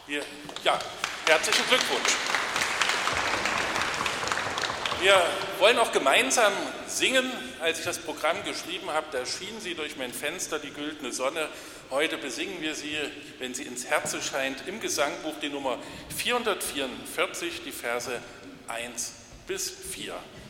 Ja, herzlichen Glückwunsch. Wir wollen auch gemeinsam singen. Als ich das Programm geschrieben habe, da schien sie durch mein Fenster, die güldene Sonne. Heute besingen wir sie, wenn sie ins Herze scheint, im Gesangbuch die Nummer 444, die Verse 1 bis 4.